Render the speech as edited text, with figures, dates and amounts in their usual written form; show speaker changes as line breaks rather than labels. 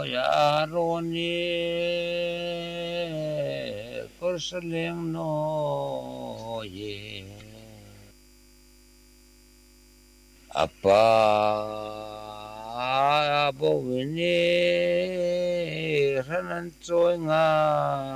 ya roni kursaleng no ye apa bo wini ranan choi nga